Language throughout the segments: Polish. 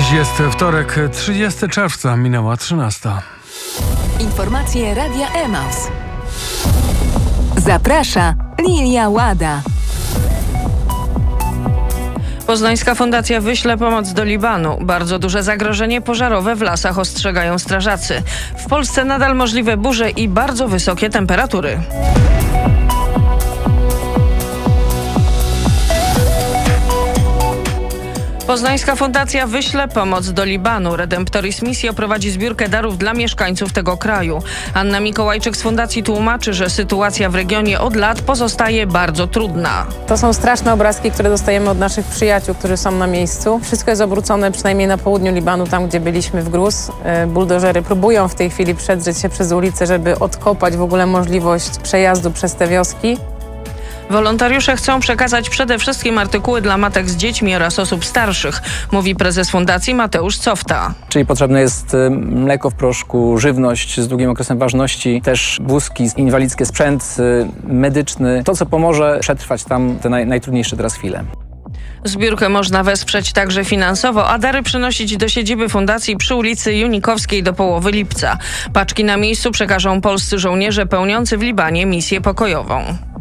Dziś jest wtorek, 30 czerwca, minęła 13. Informacje Radia Emaus. Zaprasza Lilia Łada. Poznańska Fundacja wyśle pomoc do Libanu. Bardzo duże zagrożenie pożarowe w lasach ostrzegają strażacy. W Polsce nadal możliwe burze i bardzo wysokie temperatury. Poznańska Fundacja wyśle pomoc do Libanu. Redemptoris Missio prowadzi zbiórkę darów dla mieszkańców tego kraju. Anna Mikołajczyk z Fundacji tłumaczy, że sytuacja w regionie od lat pozostaje bardzo trudna. To są straszne obrazki, które dostajemy od naszych przyjaciół, którzy są na miejscu. Wszystko jest obrócone, przynajmniej na południu Libanu, tam gdzie byliśmy w gruz. Buldożery próbują w tej chwili przedrzeć się przez ulicę, żeby odkopać w ogóle możliwość przejazdu przez te wioski. Wolontariusze chcą przekazać przede wszystkim artykuły dla matek z dziećmi oraz osób starszych, mówi prezes Fundacji Mateusz Cofta. Czyli potrzebne jest mleko w proszku, żywność z długim okresem ważności, też wózki inwalidzkie, sprzęt medyczny. To, co pomoże przetrwać tam te najtrudniejsze teraz chwile. Zbiórkę można wesprzeć także finansowo, a dary przynosić do siedziby fundacji przy ulicy Junikowskiej do połowy lipca. Paczki na miejscu przekażą polscy żołnierze pełniący w Libanie misję pokojową.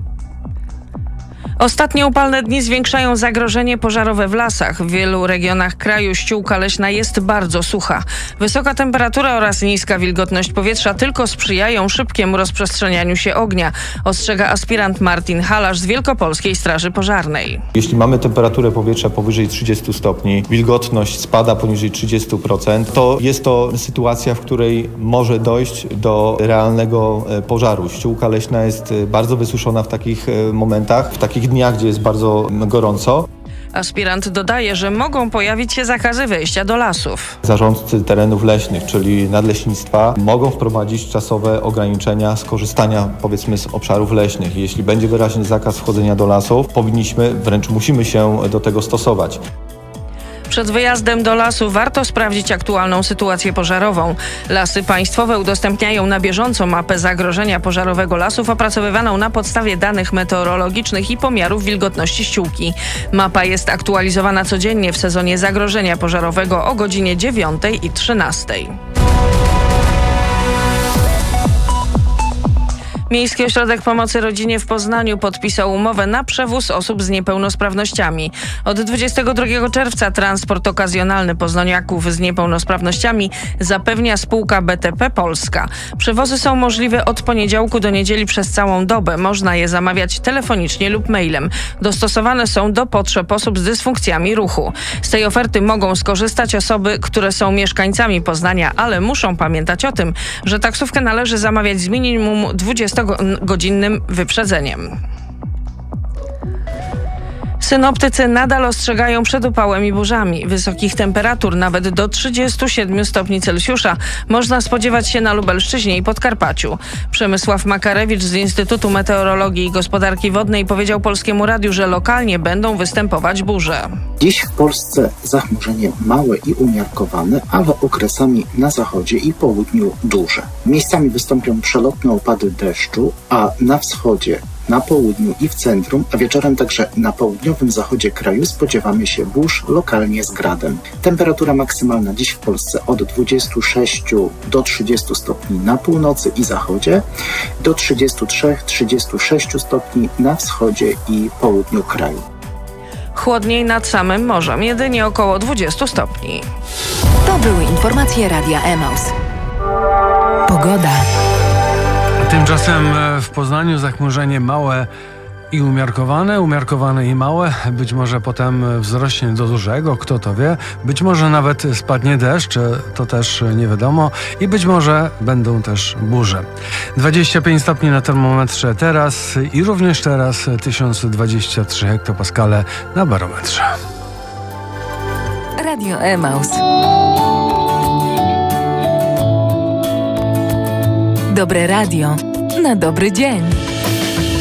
Ostatnie upalne dni zwiększają zagrożenie pożarowe w lasach. W wielu regionach kraju ściółka leśna jest bardzo sucha. Wysoka temperatura oraz niska wilgotność powietrza tylko sprzyjają szybkiemu rozprzestrzenianiu się ognia, ostrzega aspirant Martin Halasz z Wielkopolskiej Straży Pożarnej. Jeśli mamy temperaturę powietrza powyżej 30 stopni, wilgotność spada poniżej 30%, to jest to sytuacja, w której może dojść do realnego pożaru. Ściółka leśna jest bardzo wysuszona w takich momentach, w takich dniach, gdzie jest bardzo gorąco. Aspirant dodaje, że mogą pojawić się zakazy wejścia do lasów. Zarządcy terenów leśnych, czyli nadleśnictwa, mogą wprowadzić czasowe ograniczenia skorzystania, powiedzmy, z obszarów leśnych. Jeśli będzie wyraźny zakaz wchodzenia do lasów, powinniśmy, wręcz musimy się do tego stosować. Przed wyjazdem do lasu warto sprawdzić aktualną sytuację pożarową. Lasy Państwowe udostępniają na bieżąco mapę zagrożenia pożarowego lasów opracowywaną na podstawie danych meteorologicznych i pomiarów wilgotności ściółki. Mapa jest aktualizowana codziennie w sezonie zagrożenia pożarowego o godzinie 9 i 13. Miejski Ośrodek Pomocy Rodzinie w Poznaniu podpisał umowę na przewóz osób z niepełnosprawnościami. Od 22 czerwca transport okazjonalny poznaniaków z niepełnosprawnościami zapewnia spółka BTP Polska. Przewozy są możliwe od poniedziałku do niedzieli przez całą dobę. Można je zamawiać telefonicznie lub mailem. Dostosowane są do potrzeb osób z dysfunkcjami ruchu. Z tej oferty mogą skorzystać osoby, które są mieszkańcami Poznania, ale muszą pamiętać o tym, że taksówkę należy zamawiać z minimum 20-godzinnym wyprzedzeniem. Synoptycy nadal ostrzegają przed upałem i burzami. Wysokich temperatur, nawet do 37 stopni Celsjusza, można spodziewać się na Lubelszczyźnie i Podkarpaciu. Przemysław Makarewicz z Instytutu Meteorologii i Gospodarki Wodnej powiedział Polskiemu Radiu, że lokalnie będą występować burze. Dziś w Polsce zachmurzenie małe i umiarkowane, ale okresami na zachodzie i południu duże. Miejscami wystąpią przelotne opady deszczu, a na wschodzie, na południu i w centrum, a wieczorem także na południowym zachodzie kraju spodziewamy się burz, lokalnie z gradem. Temperatura maksymalna dziś w Polsce od 26 do 30 stopni na północy i zachodzie, do 33-36 stopni na wschodzie i południu kraju. Chłodniej nad samym morzem, jedynie około 20 stopni. To były informacje Radia Emaus. Pogoda. Tymczasem w Poznaniu zachmurzenie małe i umiarkowane i małe. Być może potem wzrośnie do dużego, kto to wie. Być może nawet spadnie deszcz, to też nie wiadomo. I być może będą też burze. 25 stopni na termometrze teraz i również teraz 1023 hektopaskale na barometrze. Radio Emaus. Dobre radio na dobry dzień.